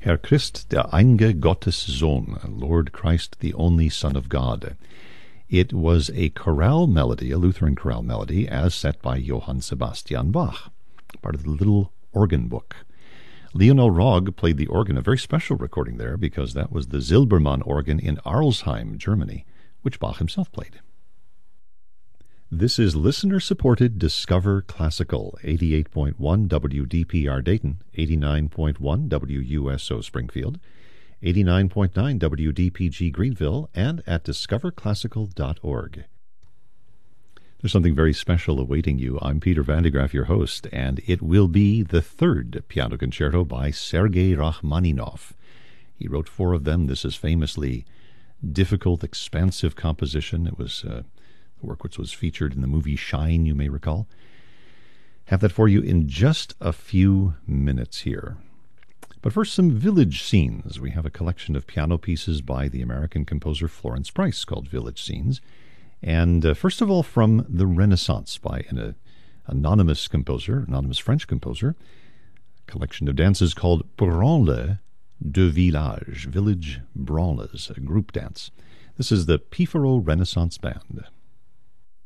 Herr Christ, der einge Gottes Sohn, Lord Christ, the only Son of God. It was a chorale melody, a Lutheran chorale melody, as set by Johann Sebastian Bach, part of the Little Organ Book. Lionel Rogge played the organ, a very special recording there, because that was the Silbermann organ in Arlesheim, Germany, which Bach himself played. This is listener-supported Discover Classical, 88.1 WDPR Dayton, 89.1 WUSO Springfield, 89.9 WDPG Greenville, and at discoverclassical.org. There's something very special awaiting you. I'm Peter Van de Graaff, your host, and it will be the third piano concerto by Sergei Rachmaninoff. He wrote 4 of them. This is famously difficult, expansive composition. It was a work which was featured in the movie Shine, you may recall. Have that for you in just a few minutes here. But first, some village scenes. We have a collection of piano pieces by the American composer Florence Price called Village Scenes. And first of all, from the Renaissance by an anonymous French composer, a collection of dances called Branle de Village, Village Branles, a group dance. This is the Pifaro Renaissance Band.